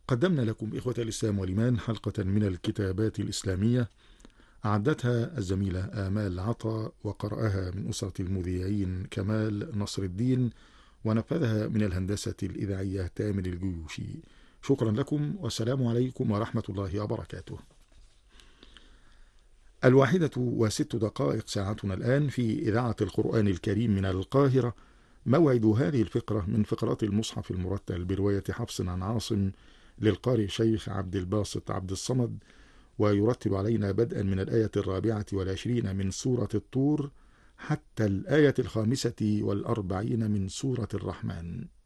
قدمنا لكم إخوة الإسلام والإيمان حلقة من الكتابات الإسلامية أعدتها الزميلة آمال عطا، وقرأها من أسرة المذيعين كمال نصر الدين، ونفذها من الهندسة الإذاعية تامر الجيوشي. شكرا لكم، والسلام عليكم ورحمة الله وبركاته. 1:06 ساعتنا الآن في إذاعة القرآن الكريم من القاهرة. موعد هذه الفقرة من فقرات المصحف المرتل برواية حفص عن عاصم للقارئ شيخ عبد الباسط عبد الصمد، ويرتب علينا بدءا من الآية 24 من سورة الطور حتى الآية 45 من سورة الرحمن.